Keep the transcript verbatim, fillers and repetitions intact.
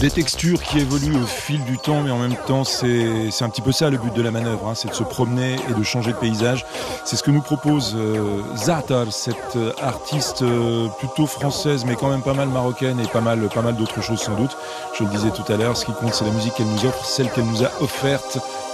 des textures qui évoluent au fil du temps, mais en même temps, c'est, c'est un petit peu ça le but de la manœuvre, hein, c'est de se promener et de changer de paysage. C'est ce que nous propose euh, Zaatar, cette euh, artiste euh, plutôt française, mais quand même pas mal marocaine et pas mal, pas mal d'autres choses sans doute. Je le disais tout à l'heure, ce qui compte, c'est la musique qu'elle nous offre, celle qu'elle nous a offerte